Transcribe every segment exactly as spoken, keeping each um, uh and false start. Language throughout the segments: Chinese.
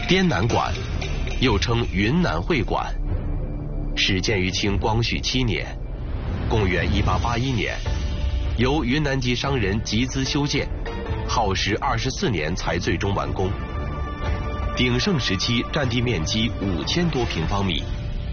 滇南馆，又称云南会馆，始建于清光绪七年，公元一八八一年，由云南籍商人集资修建，耗时二十四年才最终完工。鼎盛时期占地面积五千多平方米。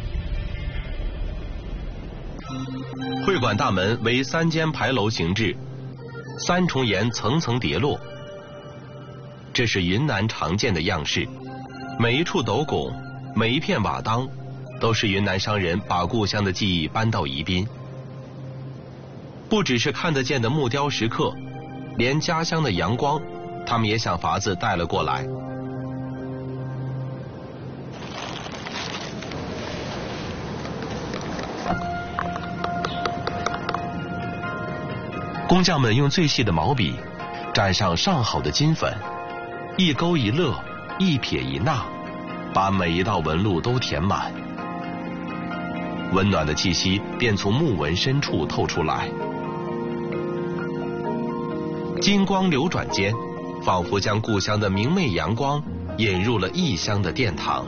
会馆大门为三间牌楼形制，三重檐层层叠落，这是云南常见的样式。每一处斗拱，每一片瓦当，都是云南商人把故乡的记忆搬到宜宾。不只是看得见的木雕石刻，连家乡的阳光，他们也想法子带了过来。工匠们用最细的毛笔蘸上上好的金粉，一勾一勒，一撇一捺，把每一道纹路都填满，温暖的气息便从木纹深处透出来。金光流转间，仿佛将故乡的明媚阳光引入了异乡的殿堂。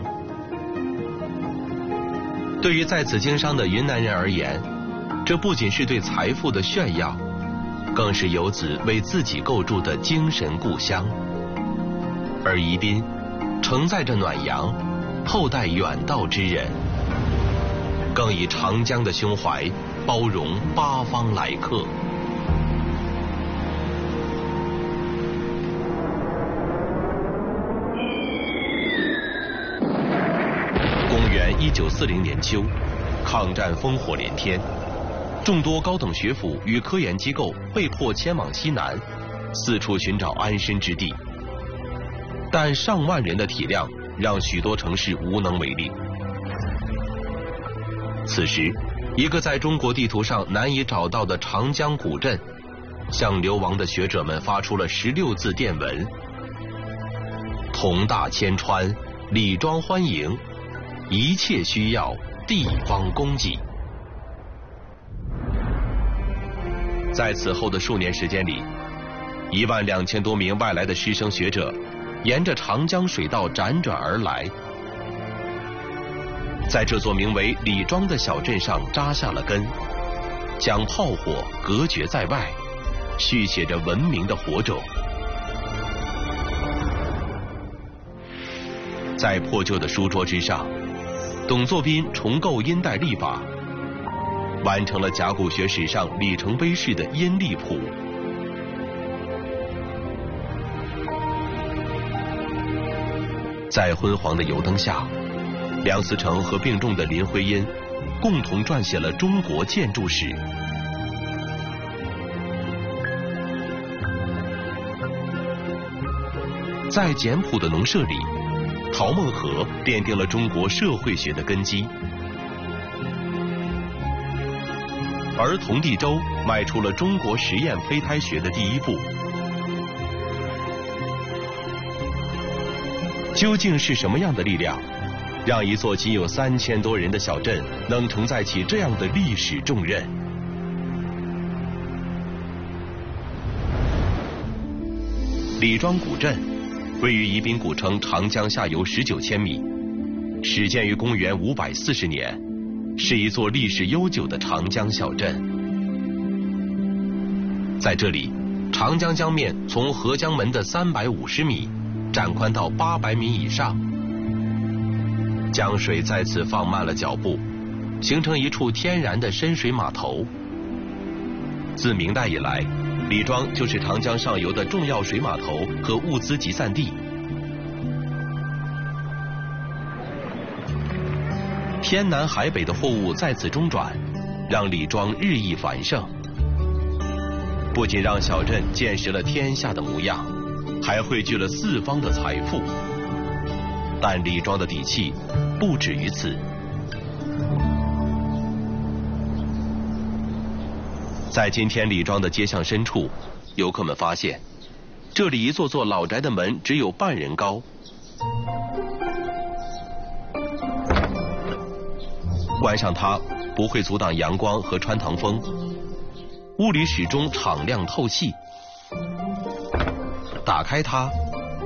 对于在此经商的云南人而言，这不仅是对财富的炫耀，更是游子为自己构筑的精神故乡。而宜宾承载着暖阳，厚待远道之人，更以长江的胸怀包容八方来客。公元一九四零年秋，抗战烽火连天，众多高等学府与科研机构被迫迁往西南，四处寻找安身之地。但上万人的体量让许多城市无能为力。此时，一个在中国地图上难以找到的长江古镇，向流亡的学者们发出了十六字电文：同大千川，李庄欢迎，一切需要地方供给。在此后的数年时间里，一万两千多名外来的师生学者沿着长江水道辗转而来，在这座名为李庄的小镇上扎下了根，将炮火隔绝在外，续写着文明的火种。在破旧的书桌之上，董作宾重构殷代历法，完成了甲骨学史上里程碑式的阴历谱。在昏黄的油灯下，梁思成和病重的林徽因共同撰写了中国建筑史。在简朴的农舍里，陶孟和奠定了中国社会学的根基，而童第周迈出了中国实验胚胎学的第一步。究竟是什么样的力量，让一座仅有三千多人的小镇能承载起这样的历史重任？李庄古镇位于宜宾古城长江下游十九千米，始建于公元五百四十年，是一座历史悠久的长江小镇。在这里，长江江面从合江门的三百五十米展宽到八百米以上，江水在此放慢了脚步，形成一处天然的深水码头。自明代以来，李庄就是长江上游的重要水码头和物资集散地。天南海北的货物在此中转，让李庄日益繁盛。不仅让小镇见识了天下的模样，还汇聚了四方的财富。但李庄的底气不止于此。在今天李庄的街巷深处，游客们发现，这里一座座老宅的门只有半人高，关上它不会阻挡阳光和穿堂风，屋里始终敞亮透气；打开它，